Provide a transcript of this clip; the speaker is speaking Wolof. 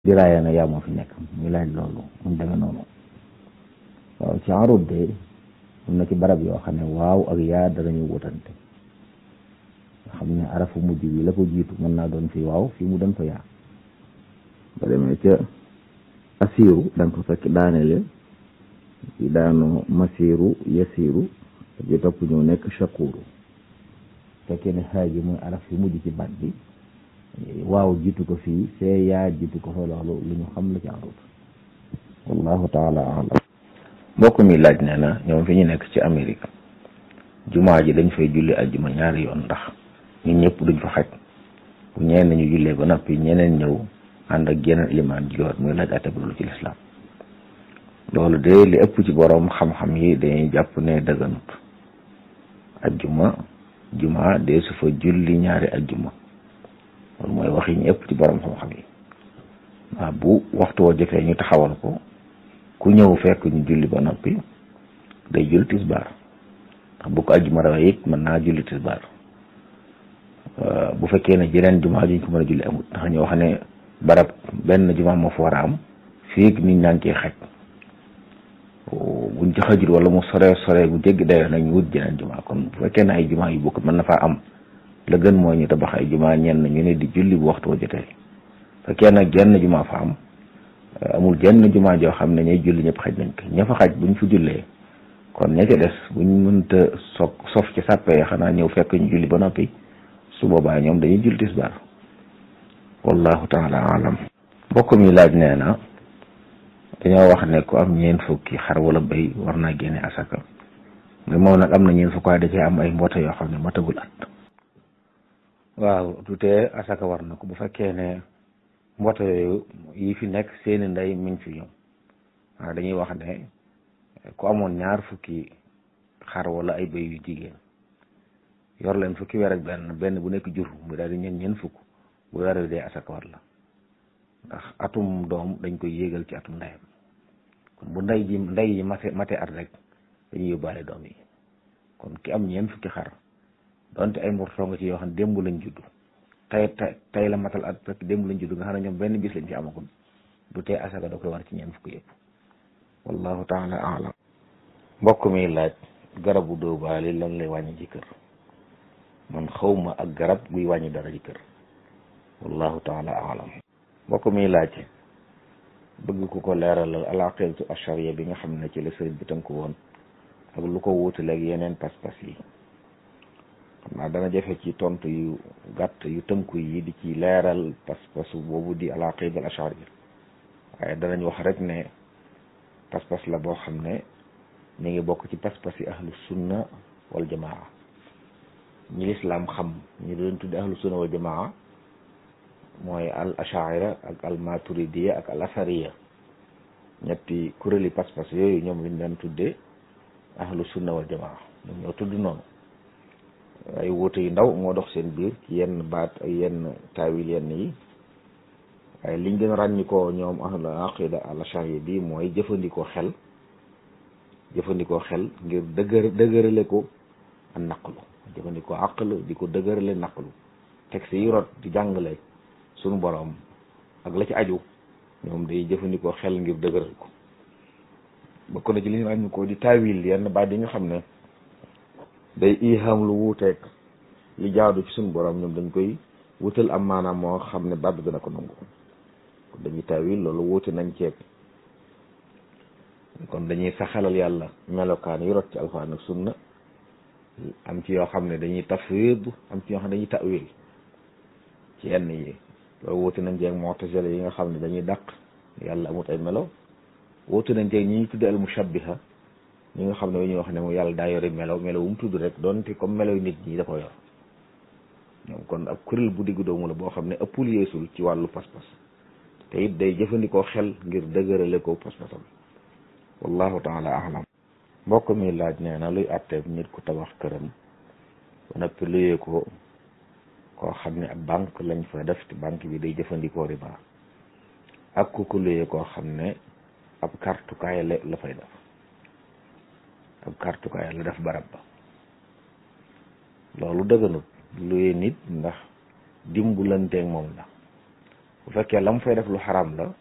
diraaya na yaa moo fi nekk ñu laaj loolu mu demee noonu. waaw ci arut de am na ci barab yoo xam ne waaw ak yaa danañu wutante nga xam ne arafu mujj bi la ko jiitu mën naa doon fii waaw fii mu dem fa yaa ba demee ca asiiru da nga ko fekk daanele ci daanu masiiru yasiiru ji topp ñëw nekk shakuuru fekkee ne xaaji mooy araf fi mujj ci baat bi waaw jiitu ko fii fee yaa jiitu ko fa loolu lu ñu xam la ci arut wallahu taala alam. mbokk mi laaj nee na ñoom fi ñu nekk ci Amérique jumaa ji dañ fay julli ajjuma ñaari yoon ndax ñun ñëpp duñ fa xaj bu ñeen nañu jullee ba noppi ñeneen ñëw ànd ak geneen ilimaan jigoor muy laaj àtte loolu ci lislaam. loolu de li ëpp ci boroom xam-xam yi dañuy jàpp ne dëgganut jumaa de su fa julli ñaari ajjuma loolu mooy wax yi ñu ëpp ci boroom xam-xam yi waaw bu waxtu woo jotee ñu taxawal ko ku ñëw fekk ñu julli ba noppi day julli tisbaar ndax bu ko ajjuma rawee it mën naa julli tisbaar bu fekkee ne jeneen jumaa juñ ko mën a julli amut ndax ñu wax ne barab benn jumaa moo fa war a am fii nit ñaa ngi ciy xaj buñ ci xajul wala mu sore bu jéggi dayoo nañ wut jeneen jumaa kon bu fekkee ne ay jumaa yu bokk mën na faa am la gën mooy ñu tabax ay jumaa ñenn ñu ne di julli bu waxtu wa jotee fekkee nag jenn jumaa fa am amul jenn jumaa joo xam ne ñay julli ñëpp xaj nañ ko ña fa xaj buñ fa jullee kon ña ca des buñ mënta sof ci sàppee xanaa ñëw fekk ñu julli ba noppi su boobaa ñoom dañuy julli tisbaar wallahu taala alam. mbokk mi laaj nee na dañoo wax ne ku am ñeent fukki xar wala béy war naa génne asaka mais moom nag am na ñeent fukk waaye da cee am ay mboota yoo xam ne matagul at. waaw du tee asaka war na ko bu fekkee ne mboota yooyu yi fi nekk seeni ndey mi ngi fi ñoom waaw dañuy wax ne ku amoon ñaar fukki xar wala ay béy yu jigéen yor leen fukki weer ak benn bu nekk jur mu daal di ñeent fukk bu weer wi dee asaka war la ndax atum doom dañ koy yéegal ci atum ndeyam kon bu ndey ji mate at rek dañuy yóbbaale doom yi kon ki am ñeent fukki xar donte ay mbortoo nga ci yoo xam ne démb lañ judd tey la matal at rek démb lañ judd nga xam ne ñoom benn bis lañ ci amagul du tee asaka da koy war ci ñeent fukki yëpp wallahu taala alam. mbokk mi laaj garabu dóobaali lan lay wàññi ci kër man xawma ak garab guy wàññi dara ci kër wallahu taala alam. mbokk mi laaj bëgg ku ko leeralal alaqidatu ashariya bi nga xam ne ci la sëriñ bi tënku woon ak lu ko wuutaleeg yeneen pas-pas yi xam naa dana jafe ci tontu yu gàtt yu tënku yi di ci leeral pas-pasu boobu di alaqida al ashariya waaye danañ wax rek ne pas-pas la boo xam ne mi ngi bokk ci pas-pas yi ahlu sunna wal jamaa ñi lislaam xam ñi doon tudde ahlu sunna wal jamaa mooy al ashaira ak al maturidiya ak al asariya ñetti kuréeli pas-pas yooyu ñoom lañ daan tuddee ahlu sunna wal jamaa ñoom ñoo tudd noonu ay wuute yu ndaw moo dox seen biir ci yenn baat ak yenn taawil yenn yi waaye liñ gën a ràññi ko ñoom ahlu aqida al ashariya bi mooy jëfandikoo xel ngir dëgërale ko ak naqlu jëfandikoo aql di ko dëgërale naqlu texte yi rot di jàngale sunu borom ak la ci aju ñoom day jëfandikoo xel ngir dëgëral ko bokk na ci li ñu ràññi ko di taawil yenn baat yi nga xam ne day iham lu wuuteeg li jaadu ci sunu borom ñoom dañ koy wutal am maanaam moo xam ne baat bi dina ko nangu kon dañuy taawil loolu wuute nañ ceeb kon dañuy saxalal yàlla melokaan yu rot ci alxuraan ak sunna am ci yoo xam ne dañuy tafwid am ci yoo xam ne dañuy ta'wil ci yenn yi loolu wuute nañ ceeg mu'tazila yi nga xam ne dañuy dàq yàlla amut ay melo wuute nañ ceeg ñi ñu tudde al mushabbiha ñi nga xam ne ñuy wax ne moom yàlla daa yore melo wu mu tudd rek doonte comme melo yu nit ñi da ko yor ñoom kon ab kuréel bu diggu doomu la boo xam ne ëppul yeesul ci wàllu pas-pas te it day jëfandikoo xel ngir dëgërale ko pas-pasam wallahu taala alam. mbokk mi laaj nee na luy àtteeb nit ku tabax këram ba noppi luyee ko koo xam ne ab banque lañ fa def te banque bi day jëfandikoo riba ak ku ko luyee koo xam ne ab kartukaay la fay def ab kartukaay la def barab ba loolu dëgganut luyee nit ndax dimbulanteeg moom la bu fekkee la mu fay def lu xaram la